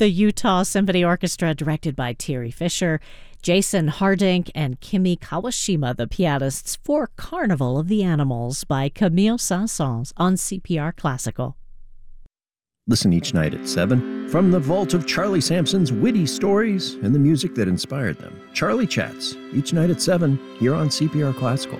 the Utah Symphony Orchestra, directed by Terry Fisher, Jason Hardink, and Kimi Kawashima, the pianists, for Carnival of the Animals by Camille Saint-Saëns on CPR Classical. Listen each night at 7 from the vault of Charlie Sampson's witty stories and the music that inspired them. Charlie Chats, each night at 7 here on CPR Classical.